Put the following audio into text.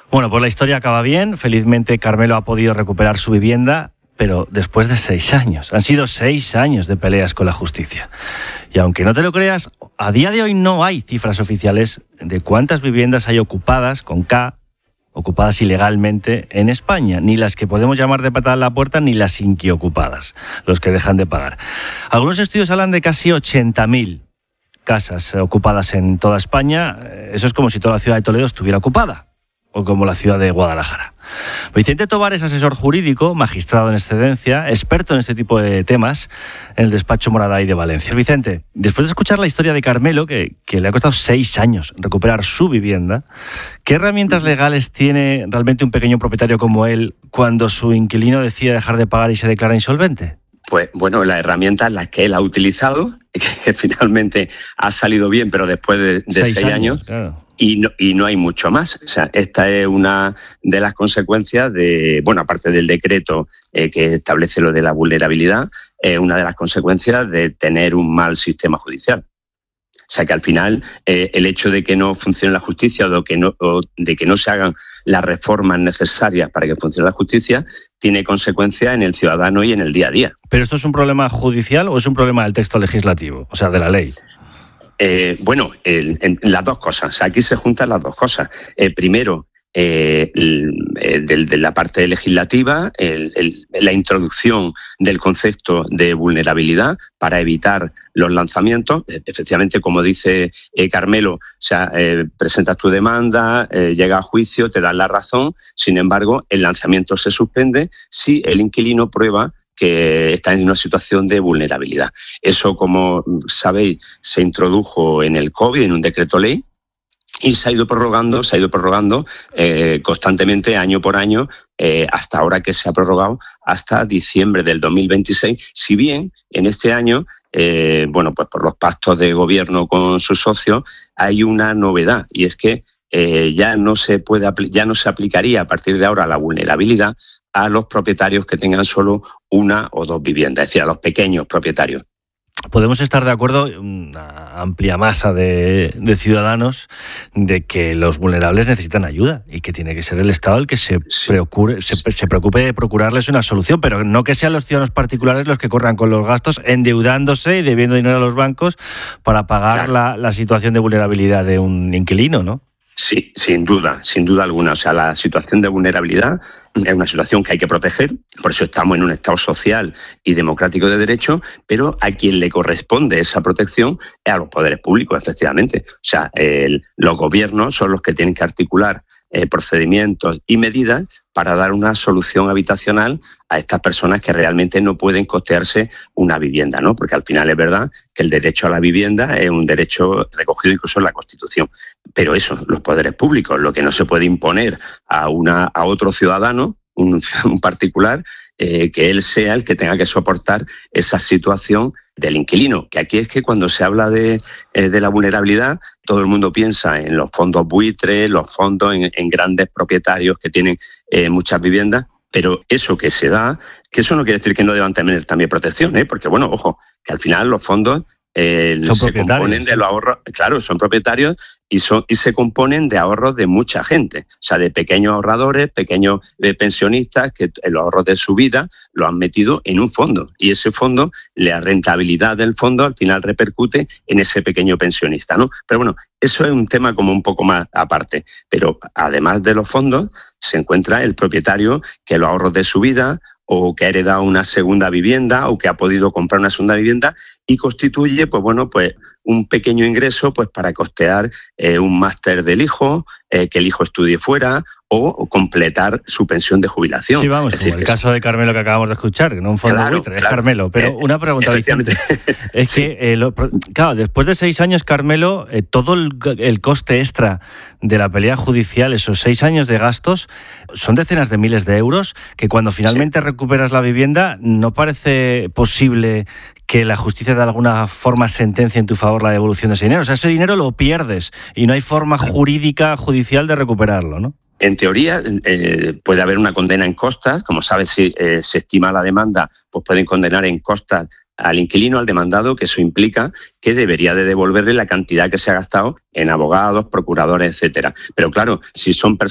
Bueno, pues la historia acaba bien. Felizmente Carmelo ha podido recuperar su vivienda, pero después de 6 años. Han sido 6 años de peleas con la justicia. Y aunque no te lo creas, a día de hoy no hay cifras oficiales de cuántas viviendas hay ocupadas, con K, ocupadas ilegalmente en España, ni las que podemos llamar de patada en la puerta, ni las inquiocupadas, los que dejan de pagar. Algunos estudios hablan de casi 80.000 casas ocupadas en toda España. Eso es como si toda la ciudad de Toledo estuviera ocupada, o como la ciudad de Guadalajara. Vicente Tobar es asesor jurídico, magistrado en excedencia, experto en este tipo de temas en el despacho Moraday de Valencia. Vicente, después de escuchar la historia de Carmelo, que le ha costado 6 años recuperar su vivienda, ¿qué herramientas legales tiene realmente un pequeño propietario como él cuando su inquilino decide dejar de pagar y se declara insolvente? Pues bueno, las herramientas las que él ha utilizado, que finalmente ha salido bien, pero después de 6 años, claro. Y no hay mucho más. O sea, esta es una de las consecuencias de, bueno, aparte del decreto que establece lo de la vulnerabilidad, una de las consecuencias de tener un mal sistema judicial. O sea, que al final el hecho de que no funcione la justicia o de que no se hagan las reformas necesarias para que funcione la justicia tiene consecuencias en el ciudadano y en el día a día. ¿Pero esto es un problema judicial o es un problema del texto legislativo, o sea, de la ley? Bueno, las dos cosas. O sea, aquí se juntan las dos cosas. Primero, de la parte legislativa, la introducción del concepto de vulnerabilidad para evitar los lanzamientos. Efectivamente, como dice Carmelo, o sea, presentas tu demanda, llega a juicio, te dan la razón, sin embargo, el lanzamiento se suspende si el inquilino prueba que está en una situación de vulnerabilidad. Eso, como sabéis, se introdujo en el COVID, en un decreto ley, y se ha ido prorrogando constantemente, año por año, hasta ahora que se ha prorrogado hasta diciembre del 2026. Si bien en este año, bueno, pues por los pactos de gobierno con sus socios, hay una novedad, y es que ya no se aplicaría a partir de ahora la vulnerabilidad a los propietarios que tengan solo una o dos viviendas, es decir, a los pequeños propietarios. Podemos estar de acuerdo, una amplia masa de ciudadanos, de que los vulnerables necesitan ayuda y que tiene que ser el Estado el que se preocupe de procurarles una solución, pero no que sean los ciudadanos particulares los que corran con los gastos, endeudándose y debiendo dinero a los bancos para pagar, claro, la situación de vulnerabilidad de un inquilino, ¿no? Sí, sin duda alguna. O sea, la situación de vulnerabilidad es una situación que hay que proteger, por eso estamos en un Estado social y democrático de derecho, pero a quien le corresponde esa protección es a los poderes públicos, efectivamente. O sea, los gobiernos son los que tienen que articular procedimientos y medidas para dar una solución habitacional a estas personas que realmente no pueden costearse una vivienda, ¿no? Porque al final es verdad que el derecho a la vivienda es un derecho recogido incluso en la Constitución. Pero eso, los poderes públicos, lo que no se puede imponer a otro ciudadano, un particular, que él sea el que tenga que soportar esa situación del inquilino. Que aquí es que cuando se habla de la vulnerabilidad, todo el mundo piensa en los fondos buitres, los fondos en grandes propietarios que tienen muchas viviendas, pero eso que se da, que eso no quiere decir que no deban tener también protección, porque bueno, ojo, que al final los fondos se componen de los ahorros, claro, son propietarios y se componen de ahorros de mucha gente, o sea, de pequeños ahorradores, pequeños pensionistas que los ahorros de su vida lo han metido en un fondo, y ese fondo, la rentabilidad del fondo al final repercute en ese pequeño pensionista, ¿no? Pero bueno, eso es un tema como un poco más aparte, pero además de los fondos se encuentra el propietario que los ahorros de su vida, o que ha heredado una segunda vivienda, o que ha podido comprar una segunda vivienda y constituye, pues bueno, pues un pequeño ingreso pues para costear un máster del hijo, que el hijo estudie fuera, o completar su pensión de jubilación. Sí, vamos, como el caso de Carmelo que acabamos de escuchar, que no un fondo buitre, es Carmelo. Pero una pregunta, Vicente, es que, claro, después de 6 años, Carmelo, todo el coste extra de la pelea judicial, esos 6 años de gastos, son decenas de miles de euros, que cuando finalmente recuperas la vivienda, ¿no parece posible que la justicia de alguna forma sentencia en tu favor la devolución de ese dinero? O sea, ese dinero lo pierdes y no hay forma jurídica, judicial de recuperarlo, ¿no? En teoría puede haber una condena en costas, como sabes, si se estima la demanda, pues pueden condenar en costas al inquilino, al demandado, que eso implica que debería de devolverle la cantidad que se ha gastado en abogados, procuradores, etcétera. Pero claro, si son personas